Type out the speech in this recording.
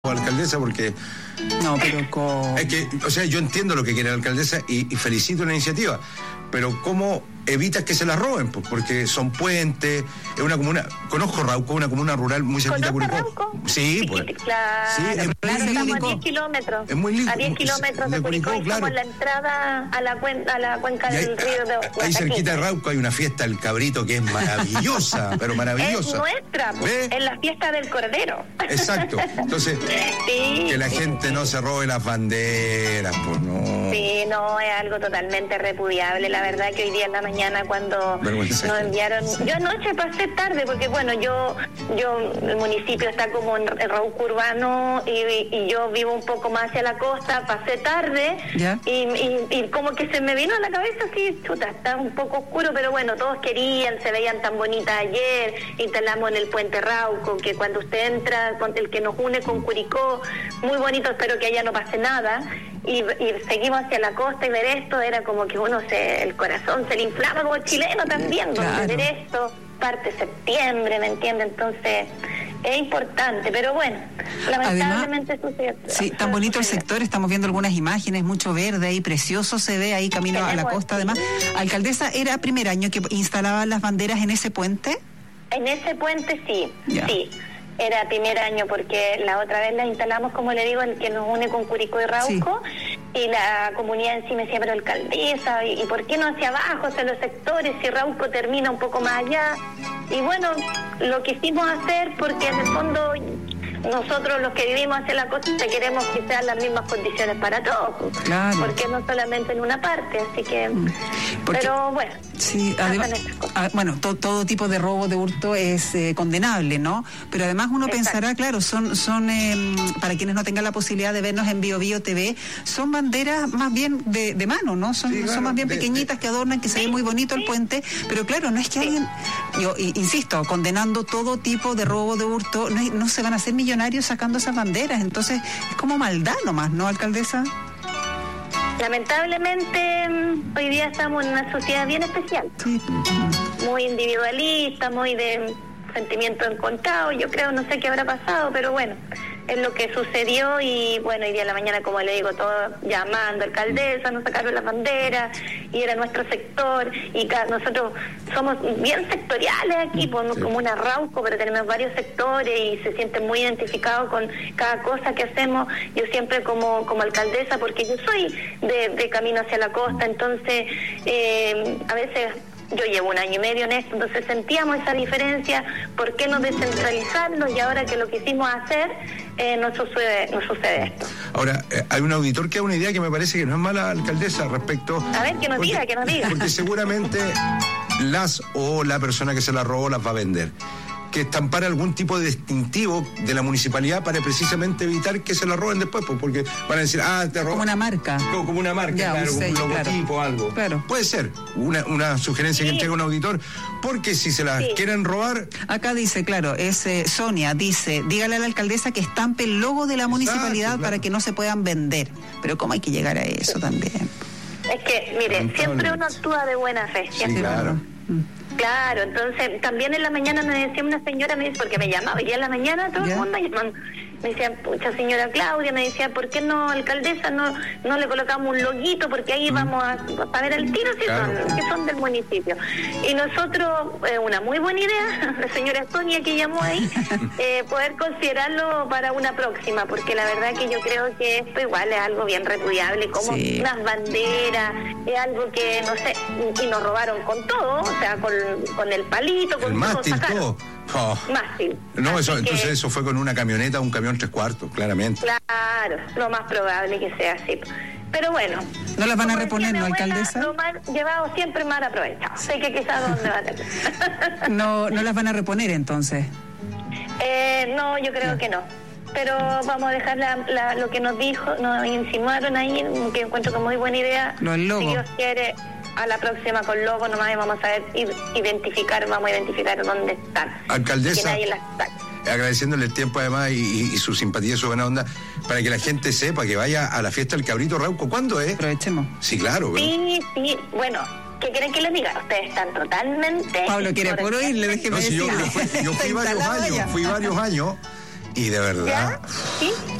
alcaldesa porque... No, pero ¿cómo? Es que, o sea, yo entiendo lo que quiere la alcaldesa y felicito la iniciativa, pero ¿cómo evitas que se la roben? Pues porque son puentes, es una comuna, conozco Rauco, una comuna rural muy cerquita de Curicó. Rauco? Sí, pues. Claro, sí, es claro, muy estamos lindo. a 10 kilómetros. Es muy lindo. A 10 kilómetros de Curicó, y claro. estamos en la entrada a la cuenca del río de Guataquí. Ahí cerquita de Rauco hay una fiesta del cabrito que es maravillosa, pero maravillosa. Es nuestra, ¿Ve? es la fiesta del cordero. Exacto. Entonces, sí, que la gente no se robe las banderas, pues no. Sí, no, es algo totalmente repudiable. La verdad que hoy día en la mañana cuando nos enviaron... Yo anoche pasé tarde porque, bueno, yo el municipio está como en Rauco urbano y yo vivo un poco más hacia la costa, pasé tarde y como que se me vino a la cabeza así, chuta, está un poco oscuro, pero bueno, todos querían, se veían tan bonitas ayer, instalamos en el puente Rauco, que cuando usted entra, el que nos une con Curicó, muy bonito, espero que allá no pase nada. Y seguimos hacia la costa y ver esto era como que el corazón se le inflama como chileno también, claro. Ver esto, parte septiembre, ¿me entiende? Entonces es importante, pero bueno, lamentablemente sucede. Sí, tan bonito el sector, estamos viendo algunas imágenes, mucho verde ahí, precioso se ve ahí camino a la costa. Además, alcaldesa, ¿era primer año que instalaban las banderas en ese puente? En ese puente sí, ya. Sí. Era primer año porque la otra vez la instalamos, como le digo, el que nos une con Curicó y Rauco, sí. Y la comunidad en sí me decía, pero alcaldesa, ¿y por qué no hacia abajo, hacia los sectores, si Rauco termina un poco más allá? Y bueno, lo quisimos hacer porque en el fondo nosotros los que vivimos hacia la costa queremos que sean las mismas condiciones para todos, claro. Porque no solamente en una parte, así que... pero bueno, sí, además, bueno, todo tipo de robo, de hurto es condenable, ¿no? Pero además uno pensará, claro, son para quienes no tengan la posibilidad de vernos en Bio Bio TV, son banderas más bien de mano, ¿no? Son más bien pequeñitas que adornan, que se ve muy bonito el puente, pero claro, no es que alguien, yo insisto, condenando todo tipo de robo, de hurto, no se van a hacer millonarios sacando esas banderas, entonces es como maldad nomás, ¿no, alcaldesa? Lamentablemente hoy día estamos en una sociedad bien especial, sí. Muy individualista, muy de sentimiento encontrado, yo creo, no sé qué habrá pasado, pero bueno, es lo que sucedió y bueno, hoy día en la mañana, como le digo, todos llamando, alcaldesa, nos sacaron las banderas y era nuestro sector y nosotros somos bien sectoriales aquí, como una Rauco, pero tenemos varios sectores y se sienten muy identificados con cada cosa que hacemos. Yo siempre como alcaldesa, porque yo soy de camino hacia la costa, entonces a veces... Yo llevo 1 año y medio en esto, entonces sentíamos esa diferencia, ¿por qué no descentralizarlo? Y ahora que lo quisimos hacer, no sucede esto. Ahora, hay un auditor que da una idea que me parece que no es mala, alcaldesa, respecto... A ver, que nos diga. Porque seguramente la persona que se la robó las va a vender. Que estampar algún tipo de distintivo de la municipalidad para precisamente evitar que se la roben después, porque van a decir, te robó. Como una marca. Como una marca, ya, claro, como un logotipo, claro. Algo. Claro. Puede ser una sugerencia que entrega un auditor, porque si se las quieren robar... Acá dice, claro, es Sonia, dice, dígale a la alcaldesa que estampe el logo de la municipalidad para que no se puedan vender. Pero ¿cómo hay que llegar a eso también? Es que, mire, siempre uno actúa de buena fe. Sí, claro. Claro, entonces también en la mañana me decía una señora, porque me llamaba, y en la mañana todo el mundo me decía, pucha señora Claudia, me decía, ¿por qué no, alcaldesa, no le colocamos un loguito? Porque ahí vamos a ver al tiro que son del municipio. Y nosotros, una muy buena idea, la señora Sonia que llamó ahí, poder considerarlo para una próxima, porque la verdad que yo creo que esto igual es algo bien repudiable, como unas banderas, es algo que, no sé, y nos robaron con todo, o sea, con el palito, con el mástil, todo. Mástil. No, entonces eso fue con una camioneta, un camión 3/4, claramente. Claro, lo más probable que sea así. Pero bueno. ¿No las van a reponer, no, alcaldesa? Lo mal llevado siempre mal aprovechado. Sé que quizás dónde van a No las van a reponer entonces. No, yo creo que no. Pero vamos a dejar lo que nos insinuaron ahí, que encuentro como muy buena idea. Lo del logo. Si Dios quiere, a la próxima con logo nomás vamos a identificar dónde están. Alcaldesa, que nadie las saque. agradeciéndole el tiempo además y su simpatía y su buena onda, para que la gente sepa que vaya a la fiesta del Cabrito Rauco. ¿Cuándo es? Aprovechemos. Sí, claro. Sí, bueno, ¿qué quieren que les diga? Ustedes están totalmente... Pablo quiere por oírle, déjeme decirle. Yo fui varios años Y de verdad, ¿Ya? ¿Sí?